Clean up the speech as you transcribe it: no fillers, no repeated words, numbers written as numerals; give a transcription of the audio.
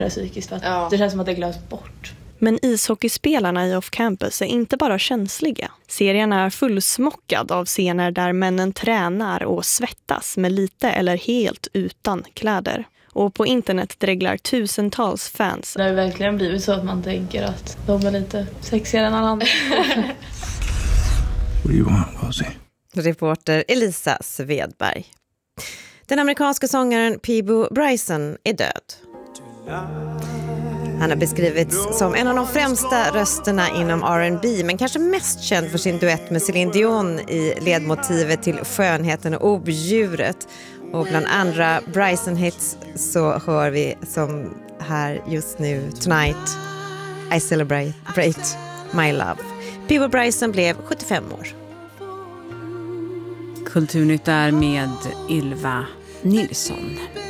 psykiskt för att det känns som att det glöms bort. Men ishockeyspelarna i Off Campus är inte bara känsliga. Serien är fullsmockad av scener där männen tränar och svettas med lite eller helt utan kläder. Och på internet dreglar tusentals fans. Det har verkligen blivit så att man tänker att de är lite sexigare än alla andra. What do you want, Rosie? Reporter Elisa Svedberg. Den amerikanska sångaren Peabo Bryson är död. Han har beskrivits som en av de främsta rösterna inom R&B, men kanske mest känd för sin duett med Celine Dion i ledmotivet till Skönheten och odjuret. Och bland andra Bryson-hits så hör vi som här just nu Tonight I Celebrate My Love. Peabo Bryson blev 75 år. Kulturnytt är med Ylva Nilsson.